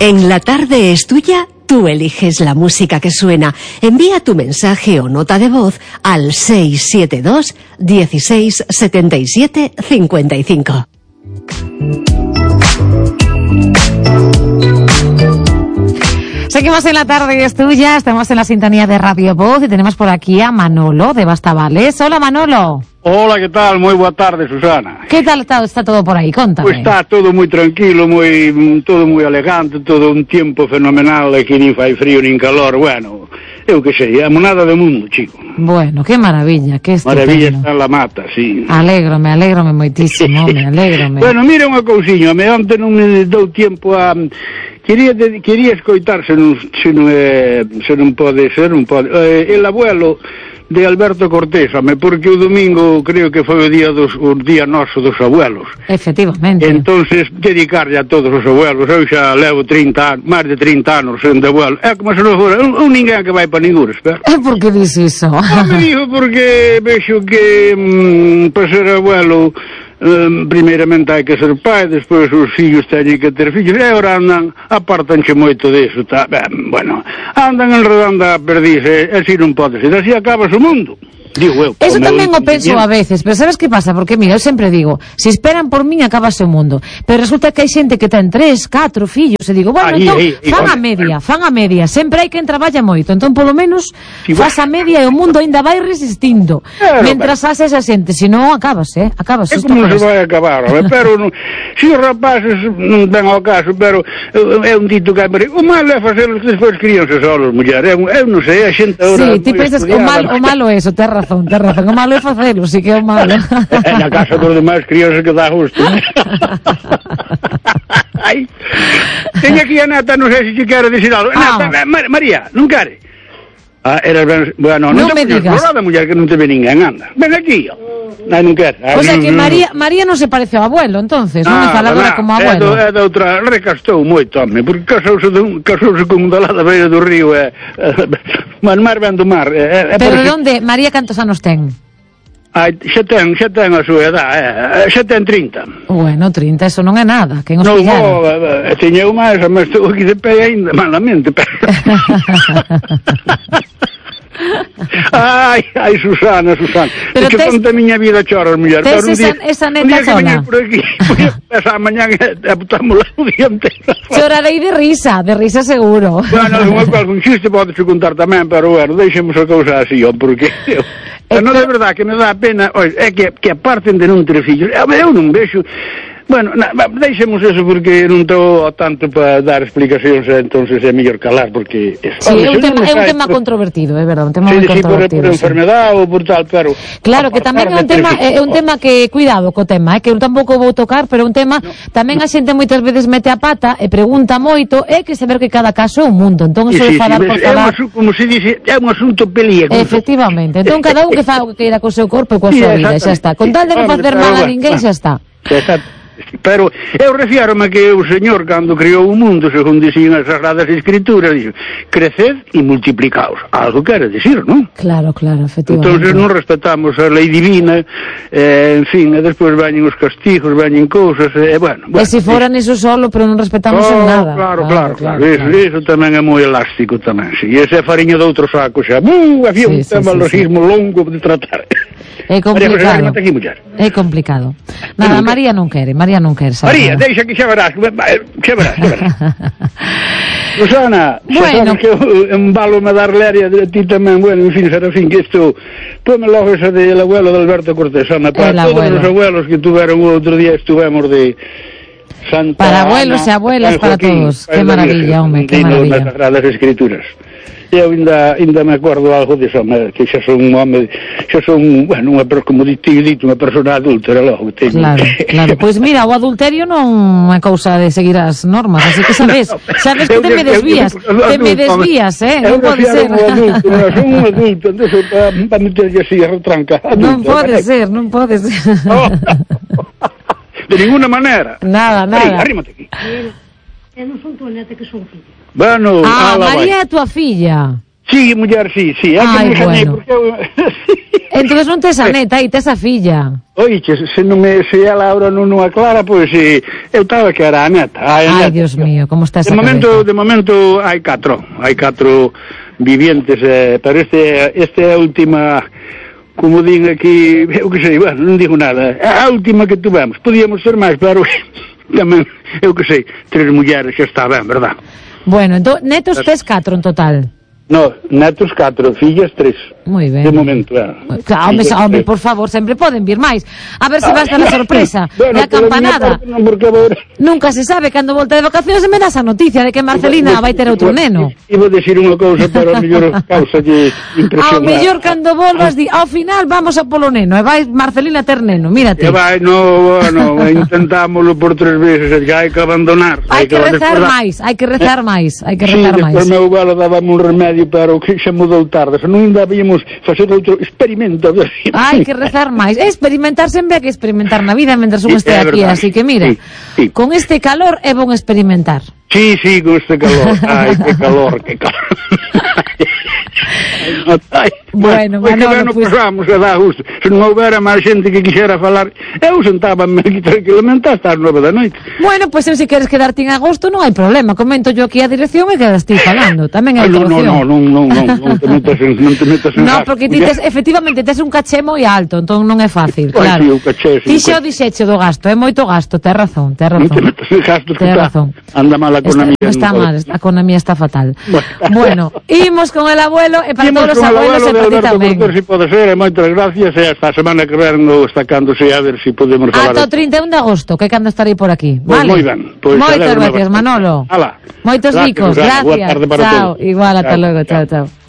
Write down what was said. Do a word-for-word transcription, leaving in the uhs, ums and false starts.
En La Tarde es Tuya, tú eliges la música que suena. Envía tu mensaje o nota de voz al seis siete dos, dieciséis, setenta y siete, cincuenta y cinco. Seguimos en La Tarde es Tuya, estamos en la sintonía de Radio Voz y tenemos por aquí a Manolo de Bastavales. Hola, Manolo. Hola, ¿qué tal? Muy buena tarde, Susana. ¿Qué tal está, está todo por aí? Contame. Pues está todo muy tranquilo, muy, todo muy elegante, todo un tiempo fenomenal, aquí ni fai frío ni calor, bueno, eu que sei, a monada do mundo, chico. Bueno, qué maravilla, qué estupendo. Maravilla está en la mata, sí. Alégrome, alégrome moitísimo, me alégrome. Bueno, mira unha cousiña, me onte non me dou tiempo a... Quería, de, quería escoitar, se non, se non, eh, se non pode ser, non pode... Eh, el abuelo de Alberto Cortés, ame, porque o domingo creo que foi o día dos o día noso dos abuelos. Efectivamente. Entonces, dedicarlle a todos os abuelos. Eu xa levo trinta anos, máis de trinta anos sendo abuelo. É como se non fora un ninguén que vai para ningún, espera. Por que dices iso? Non me dijo porque vexo que mm, para ser abuelo Um, primeiramente hai que ser pai, despois os fillos teñen que ter fillos, e agora andan, apartanche moito deso, tá? Ben, bueno, andan enredando a perdiz, e así non pode ser, así acabas o mundo. Digo eu, eso tamén o penso a veces, pero sabes que pasa? Porque, mira, eu sempre digo, se esperan por min, acabase o mundo, pero resulta que hai xente que ten tres, catro fillos, e digo, bueno, ahí, entón, ahí, ahí, fan vale, a media, vale. fan a media, sempre hai quen traballa moito, entón, polo menos, sí, faz a media e o mundo ainda vai resistindo, pero, mentras hace esa xente, se non, acabas, eh, acabas. É como se vai acabar, pero non, se os rapaces non ven ao caso, pero é un dito que hai, o malo é facer os que despois críanse solos, muller, eu, eu non sei, a xente agora... Sí, ti pensas que o malo, o malo é eso, ten razón, ten razón, o malo é facelo, si que é o malo. Na casa dos demais crianças que dá gusto. Ai, teño aquí a neta, non sei se te quero dicir algo. Ah. Neta, Mar María, non quere? Ah, era ben, bueno, non non me te digas. Nada, muller, que non te ve ninguén, anda. Ven aquí, ó. Ai, non quere. O sea que María, María non se parece ao abuelo, entonces, non me fala agora como abuelo. É da outra, recastou moito, home, porque casouse, de, casouse con un da lada beira do río, é, man mar ben do mar. É, é pero de onde, María, cantos anos ten? Ai, xa ten, xa ten a súa edad, eh, xa ten trinta. Bueno, trinta, eso non é nada, que nos non, pillaron. Non, teñeu máis, mas estou aquí de pé ainda malamente, pero... Ai, ai, Susana, Susana. Pero é que tes... tanta miña vida choras, muller. Tes esa, esa neta zona. Por aquí, esa mañá e botámosla o día inteiro. Chorarei de risa, de risa seguro. Bueno, algún chiste podes contar tamén, pero bueno, deixemos a cousa así, ó, porque... Eu... Pero non é verdade que me dá pena, oi, é que, que aparten de non ter fillos. Eu non vexo... Bueno, na, deixemos eso porque non estou tanto para dar explicacións, entonces é mellor calar, porque... Sí, é un tema, é un tema controvertido, é verdade, un tema sí, moi sí, controvertido. Sí, por, por enfermedade ou por tal, pero... Claro, que tamén é un tema, é un tema que, cuidado co tema, é que eu tampouco vou tocar, pero é un tema, no, tamén a xente moitas veces mete a pata e pregunta moito, é que saber que cada caso é un mundo, entón iso de falar por falar... É un, como se dice, é un asunto pelíaco. Efectivamente, entón cada un que fa o que queira co seu corpo e coa súa vida, xa está. Con tal de non facer mal a ninguén, xa está. Exacto. Pero eu refiárome que o Señor, cando creou o mundo, según dicían as Sagradas Escrituras, dixo, creced e multiplicaos. Algo quere dicir, non? Claro, claro, efectivamente. Entón non respetamos a lei divina, eh, en fin, e despois veñen os castigos, veñen cousas, e eh, bueno, bueno... E se foran iso solo, pero non respetamos oh, en nada. Claro, claro, claro, claro, claro. Eso, eso tamén é moi elástico tamén, si. Sí. Ese é fariña de outro saco, xa. Uh, había sí, un sí, tema sí, logismo sí. longo de tratar. É complicado. María, aquí, é complicado. Nada, María non quere, María non quere saber. María, deixa que xa verás, xa verás, xa verás. Susana, bueno. Susana, que un balo me dar leria de ti tamén, bueno, en fin, Serafín, que isto, ponme logo esa del abuelo de Alberto Cortés, Ana, para el todos abuelo. Os abuelos que tuveron o outro día, estuvemos de Santa para abuelos Ana, e abuelas, para todos, que maravilla, home, que maravilla. Nas Sagradas Escrituras. Eu ainda, ainda me acordo algo de eso, que xa son un home, xa son, bueno, unha, como dito, dito, unha persona adúltera logo. Teño. Claro, claro, pois pues mira, o adulterio non é cousa de seguir as normas, así que sabes, sabes que te me desvías, te me desvías, eh, non pode ser. Eu adulto, non son un adulto, entonces para meterlle así a retranca. Non pode ser, non pode ser. De ninguna manera. Nada, nada. Arrímate aquí. Eu non son tua neta, que son filla. Bueno, ah, María é tua filla. Sí, muller, sí, sí. Ai, bueno. Porque eu... Entón non tes a neta aí, tes a filla. Oiche, se non me se ela ahora non non aclara, pois pues, eu estaba que era a neta. Ai, Ai Dios mío, como está esa de momento, cabeza? De momento hai catro, hai catro vivientes, eh, pero este este é a última, como din aquí, eu que sei, bueno, non digo nada, a última que tuvemos. Podíamos ser máis, pero tamén, eu que sei, tres mulleres xa está ben, verdad? Bueno, entón, netos tes catro en total. No, netos catro, fillas tres. Moi ben. De momento, eh. Claro, home, home, por favor, sempre poden vir máis. A ver se vas dar a sorpresa. Bueno, e a campanada. Non, porque, nunca se sabe, cando volta de vacacións se me das a noticia de que Marcelina vai ter outro neno. Iba a decir unha cousa, pero a mellor causa de impresión. Ao mellor cando volvas, di, ao final vamos a polo neno, e vai Marcelina ter neno, mírate. E vai, no, bueno, intentámoslo por tres veces, xa hai que abandonar. Hai que rezar máis, hai que rezar máis, hai que rezar máis. Sí, despois meu abuelo dábame un remedio, pero que xa mudou tarde, se non ainda víamos facer outro experimento. Hai que rezar máis, experimentar sempre hai que experimentar na vida mentre un este aquí, así que mira, sí, sí. Con este calor é bon experimentar. Sí, sí, con este calor, ai, que calor, que calor. Ay, bueno, pois Manolo, que ben pues... pasamos, que dá gusto. Se non houbera máis xente que quixera falar, eu sentábame aquí tranquilamente hasta as nove da noite. Bueno, pois pues, se queres quedarte en agosto non hai problema, comento yo aquí a dirección e quedas ti falando, tamén hai outra opción. No, no, no, no, non te metas en, non te metas en no, gasto. porque ti tes, efectivamente, tes un caché moi alto, entón non é fácil, pues, claro. Sí, o caché, sí, ti xa o dixeche do gasto, é moito gasto, tes razón, tes razón. Non te metas en gasto, tes razón. Anda mal a economía. Está, está mal, a economía está fatal. Bueno, imos con el abuelo e para todos os abuelos e para ti tamén. Si pode ser, e moitas gracias, e hasta a semana que ven destacándose a ver se si podemos falar. Ata o trinta e un de agosto, que cando estarei por aquí. Pues vale. Moi ben. Pues moitas gracias, Manolo. Ala. Moitos ricos, gracias. Chao, igual, ata logo, chao, chao.